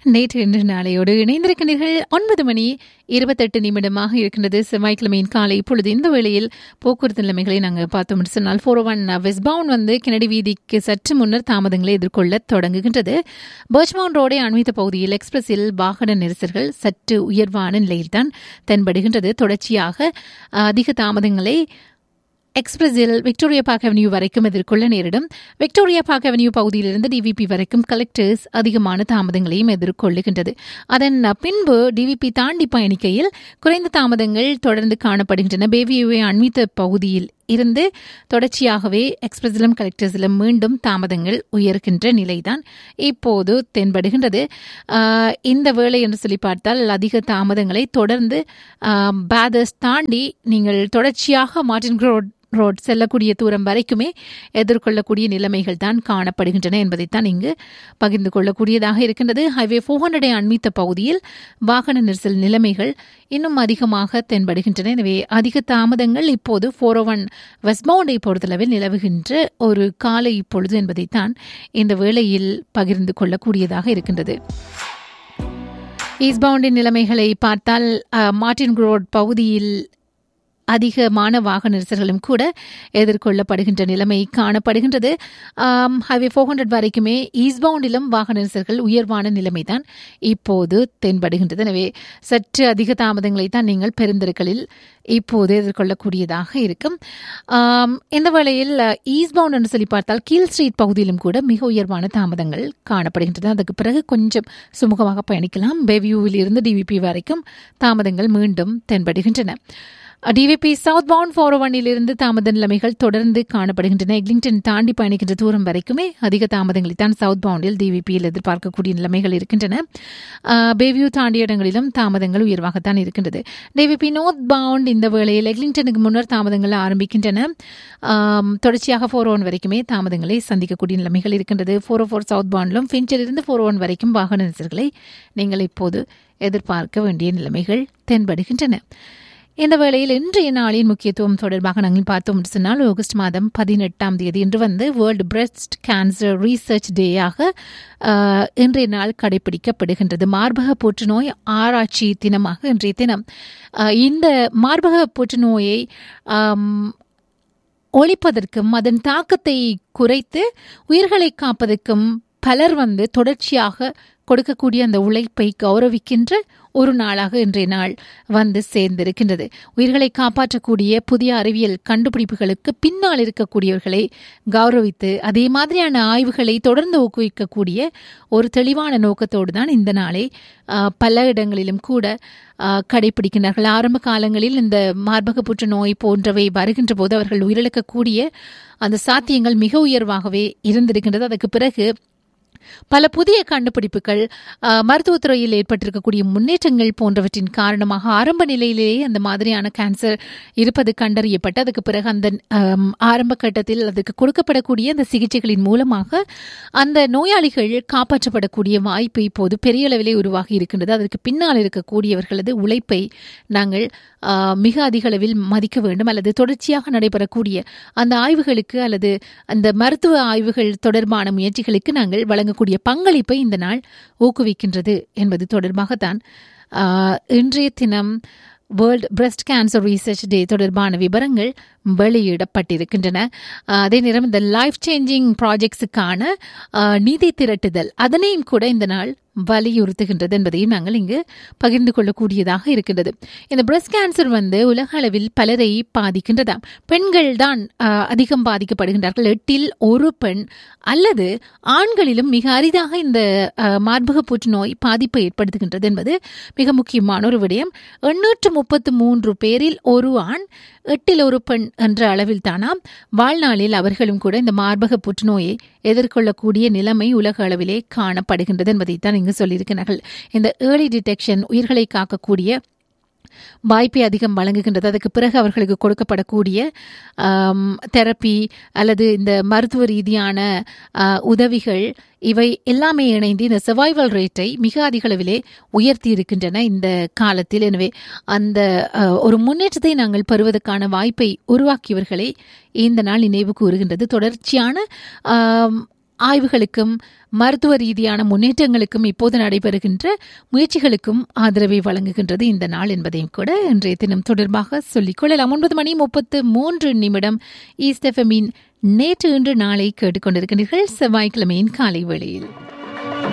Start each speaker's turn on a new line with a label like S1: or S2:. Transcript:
S1: நேற்று இன்று நாளையோடு இணைந்திருக்கின்றீர்கள். 9:28 இருக்கின்றது. செவ்வாய்க்கிழமையின் காலை. இப்பொழுது இந்த வேளையில் போக்குவரத்து நிலைமைகளை நாங்கள் பார்த்தோம் என்று சொன்னால் 401 வெஸ்ட் பவுண்ட் கெனடி வீதிக்கு சற்று முன்னர் தாமதங்களை எதிர்கொள்ள தொடங்குகின்றது. பர்ச்மவுண்ட் ரோடை அண்மித்த பகுதியில் எக்ஸ்பிரஸில் வாகன நெரிசல்கள் சற்று உயர்வான நிலையில்தான் தென்படுகின்றது. தொடர்ச்சியாக அதிக தாமதங்களை எக்ஸ்பிரஸில் விக்டோரியா பார்க் அவென்யூ வரைக்கும் எதிர்கொள்ள நேரிடும். விக்டோரியா பார்க் அவென்யூ பகுதியிலிருந்து டிவிபி வரைக்கும் கலெக்டர்ஸ் அதிகமான தாமதங்களையும் எதிர்கொள்ளுகின்றது. அதன் பின்பு டிவிபி தாண்டி பயணிக்கையில் குறைந்த தாமதங்கள் தொடர்ந்து காணப்படுகின்றன. பேவியூவை அண்மித்த பகுதியில் இருந்து தொடர்ச்சியாகவே எக்ஸ்பிரஸிலும் கலெக்டர்ஸிலும் மீண்டும் தாமதங்கள் உயர்கின்ற நிலைதான் இப்போது தென்படுகின்றது. இந்த வேளை என்று சொல்லி பார்த்தால் அதிக தாமதங்களை தொடர்ந்து பேதர்ஸ் தாண்டி நீங்கள் தொடர்ச்சியாக மார்டின் ரோட் செல்லக்கூடிய தூரம் வரைக்குமே எதிர்கொள்ளக்கூடிய நிலைமைகள் தான் காணப்படுகின்றன என்பதைத்தான் இங்கு பகிர்ந்து கொள்ளக்கூடியதாக இருக்கின்றது. ஹைவே 400 அண்மித்த பகுதியில் வாகன நெரிசல் நிலைமைகள் இன்னும் அதிகமாக தென்படுகின்றன. எனவே அதிக தாமதங்கள் இப்போது 401 வெஸ்ட் பவுண்டை பொறுத்தளவில் நிலவுகின்ற ஒரு காலை இப்பொழுது என்பதைத்தான் இந்த வேளையில் பகிர்ந்து கொள்ளக்கூடியதாக இருக்கின்றது. ஈஸ்ட் பவுண்டின் நிலைமைகளை பார்த்தால் மார்டின் ரோட் பகுதியில் அதிகமான வாகன நெரிசல்களும் கூட எதிர்கொள்ளப்படுகின்ற நிலைமை காணப்படுகின்றது. ஹைவே 400 வரைக்குமே ஈஸ்ட் பவுண்டிலும் வாகன நெரிசல்கள் உயர்வான நிலைமைதான் இப்போது தென்படுகின்றது. எனவே சற்று அதிக தாமதங்களை தான் நீங்கள் பெருந்தெருக்களில் இப்போது எதிர்கொள்ளக்கூடியதாக இருக்கும். இந்த வேளையில் ஈஸ்ட் பவுண்ட் என்று சொல்லி பார்த்தால் கீழ் ஸ்ட்ரீட் பகுதியிலும் கூட மிக உயர்வான தாமதங்கள் காணப்படுகின்றது. அதுக்கு பிறகு கொஞ்சம் சுமூகமாக பயணிக்கலாம். பேவியூவில் இருந்து டிவிபி வரைக்கும் தாமதங்கள் மீண்டும் தென்படுகின்றன. டிவிபி சவுத் பவுண்ட் 401 இருந்து தாமத நிலைமைகள் தொடர்ந்து காணப்படுகின்றன. எக்லிங்டன் தாண்டி பயணிக்கின்ற தூரம் வரைக்குமே அதிக தாமதங்களை தான் சவுத் பவுண்டில் டிவிபியில் எதிர்பார்க்கக்கூடிய நிலைமைகள் இருக்கின்றன. பேவியூ தாண்டிய இடங்களிலும் தாமதங்கள் உயர்வாகத்தான் இருக்கின்றது. டிவிபி நார்த் பவுண்ட் இந்த வேளையில் எக்லிங்டனுக்கு முன்னர் தாமதங்கள் ஆரம்பிக்கின்றன. தொடர்ச்சியாக 401 வரைக்குமே தாமதங்களை சந்திக்கக்கூடிய நிலைமைகள் இருக்கின்றது. 404 சவுத் பவுண்டிலும் ஃபின்ச்சிலிருந்து 401 வரைக்கும் வாகன நெரிசல்களை நீங்கள் இப்போது எதிர்பார்க்க வேண்டிய நிலைமைகள் தென்படுகின்றன. இந்த வேளையில் இன்றைய நாளின் முக்கியத்துவம் தொடர்பாக நாங்கள் பார்த்தோம் என்று சொன்னால் ஆகஸ்ட் மாதம் 18 இன்று வேர்ல்டு பிரெஸ்ட் கேன்சர் ரீசர்ச் டேயாக இன்றைய நாள் கடைபிடிக்கப்படுகின்றது. மார்பக புற்றுநோய் ஆராய்ச்சி தினமாக இன்றைய தினம் இந்த மார்பக புற்றுநோயை ஒழிப்பதற்கும் அதன் தாக்கத்தை குறைத்து உயிர்களை காப்பதற்கும் பலர் தொடர்ச்சியாக கொடுக்கக்கூடிய அந்த உழைப்பை கௌரவிக்கின்ற ஒரு நாளாக இன்றைய நாள் சேர்ந்திருக்கின்றது. உயிர்களை காப்பாற்றக்கூடிய புதிய அறிவியல் கண்டுபிடிப்புகளுக்கு பின்னால் இருக்கக்கூடியவர்களை கௌரவித்து அதே மாதிரியான ஆய்வுகளை தொடர்ந்து ஊக்குவிக்கக்கூடிய ஒரு தெளிவான நோக்கத்தோடு தான் இந்த நாளை பல இடங்களிலும் கூட கடைபிடிக்கின்றார்கள். ஆரம்ப காலங்களில் இந்த மார்பக புற்றுநோய் போன்றவை வருகின்ற போது அவர்கள் உயிரிழக்கக்கூடிய அந்த சாத்தியங்கள் மிக உயர்வாகவே இருந்திருக்கின்றது. அதற்கு பிறகு பல புதிய கண்டுபிடிப்புகள் மருத்துவத்துறையில் ஏற்பட்டிருக்கக்கூடிய முன்னேற்றங்கள் போன்றவற்றின் காரணமாக ஆரம்ப நிலையிலேயே அந்த மாதிரியான கேன்சர் இருப்பது கண்டறியப்பட்டு அதுக்கு பிறகு அந்த ஆரம்ப கட்டத்தில் அதுக்கு கொடுக்கப்படக்கூடிய அந்த சிகிச்சைகளின் மூலமாக அந்த நோயாளிகள் காப்பாற்றப்படக்கூடிய வாய்ப்பு இப்போது பெரிய அளவிலே உருவாகி இருக்கின்றது. அதற்கு பின்னால் இருக்கக்கூடியவர்களது உழைப்பை நாங்கள் மிக அதிக அளவில் மதிக்க வேண்டும். அல்லது தொடர்ச்சியாக நடைபெறக்கூடிய அந்த ஆய்வுகளுக்கு அல்லது அந்த மருத்துவ ஆய்வுகள் தொடர்பான முயற்சிகளுக்கு நாங்கள் வழங்கக்கூடிய பங்களிப்பை இந்த நாள் ஊக்குவிக்கின்றது என்பது தொடர்பாகத்தான் இன்றைய தினம் வேர்ல்ட் பிரெஸ்ட் கேன்சர் ரீசர்ச் டே தொடர்பான விவரங்கள் வெளியிடப்பட்டிருக்கின்றன. அதே நேரம் இந்த லைஃப் சேஞ்சிங் ப்ராஜெக்ட்ஸுக்கான நிதி திரட்டுதல் அதனையும் கூட இந்த நாள் வலியுறுத்துகின்றது என்பதையும் நாங்கள் இங்கு பகிர்ந்து கொள்ளக்கூடியதாக இருக்கின்றது. இந்த பிரெஸ்ட் கேன்சர் உலக அளவில் பலரை பாதிக்கின்றதாம். பெண்கள் தான் அதிகம் பாதிக்கப்படுகின்றார்கள். 8 1 பெண் அல்லது ஆண்களிலும் மிக அரிதாக இந்த மார்பக புற்றுநோய் பாதிப்பை ஏற்படுத்துகின்றது என்பது மிக முக்கியமான ஒரு விடயம். 833 பேரில் ஒரு ஆண் 8 1 பெண் என்ற அளவில் தானாம் வாழ்நாளில் அவர்களும் கூட இந்த மார்பக புற்றுநோயை எதிர்கொள்ளக்கூடிய நிலைமை உலக அளவிலே காணப்படுகின்றது என்பதைத்தான் இங்கு சொல்லியிருக்கிறார்கள். இந்த ஏர்லி டிடெக்ஷன் உயிர்களை காக்கக்கூடிய வாய்ப்பை அதிகம் வழங்குகின்றது. அதுக்கு பிறகு அவர்களுக்கு கொடுக்கப்படக்கூடிய தெரப்பி அல்லது இந்த மருத்துவ ரீதியான உதவிகள் இவை எல்லாமே இணைந்து இந்த சர்வைவல் ரேட்டை மிக அதிக அளவிலே உயர்த்தி இருக்கின்றன இந்த காலத்தில். எனவே அந்த ஒரு முன்னேற்றத்தை நாங்கள் பெறுவதற்கான வாய்ப்பை உருவாக்கியவர்களை இந்த நாள் நினைவு கூறுகின்றது. தொடர்ச்சியான ஆய்வுகளுக்கும் மருத்துவ ரீதியான முன்னேற்றங்களுக்கும் இப்போது நடைபெறுகின்ற முயற்சிகளுக்கும் ஆதரவை வழங்குகின்றது இந்த நாள் என்பதையும் கூட இன்றைய தினம் தொடர்பாக சொல்லிக் கொள்ளலாம். 9:33 ஈஸ்ட் எஃப்எம்மின் நேற்று இன்று நாளை கேட்டுக்கொண்டிருக்கிறீர்கள். செவ்வாய்க்கிழமையின் காலை வேளையில்